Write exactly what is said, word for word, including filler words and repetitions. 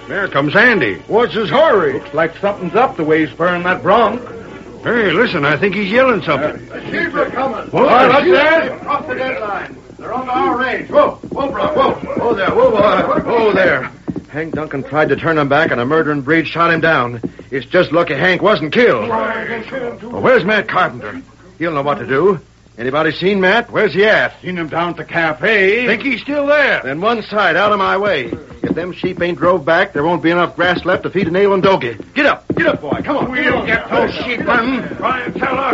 There comes Andy. What's his hurry? Looks like something's up the way he's spurring that bronc. Hey, listen, I think he's yelling something. The sheep are coming. What? All right, what's that? Across the dead line. They're on our range. Whoa, whoa, bro, whoa. Whoa there, whoa, whoa, whoa there. Hank Duncan tried to turn him back, and a murdering breed shot him down. It's just lucky Hank wasn't killed. Well, where's Matt Carpenter? He'll know what to do. Anybody seen Matt? Where's he at? Seen him down at the cafe. Think he's still there? Then one side, out of my way. If them sheep ain't drove back, there won't be enough grass left to feed a nail and doggy. Get up, get up, boy. Come on. We'll get those sheep, Martin. Try and tell us